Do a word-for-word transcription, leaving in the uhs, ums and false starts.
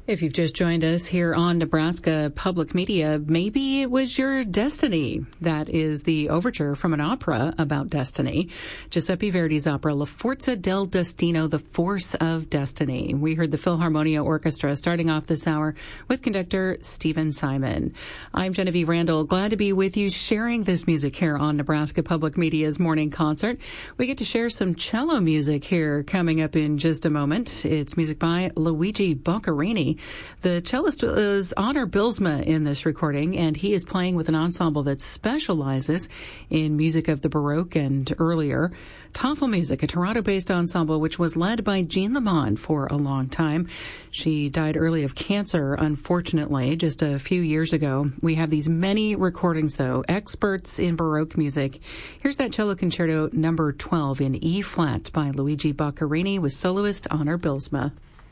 If you've just joined us here on Nebraska Public Media, maybe it was your destiny. That is the overture from an opera about destiny. Giuseppe Verdi's opera La Forza del Destino, The Force of Destiny. We heard the Philharmonia Orchestra starting off this hour with conductor Stephen Simon. I'm Genevieve Randall, glad to be with you sharing this music here on Nebraska Public Media's morning concert. We get to share some cello music here coming up in just a moment. It's music by Luigi Boccherini. The cellist is Honor Bilsma in this recording, and he is playing with an ensemble that specializes in music of the Baroque and earlier. Tafelmusik, a Toronto-based ensemble which was led by Jean Lamond for a long time. She died early of cancer, unfortunately, just a few years ago. We have these many recordings, though, experts in Baroque music. Here's that cello concerto number twelve in E-flat by Luigi Boccherini with soloist Honor Bilsma.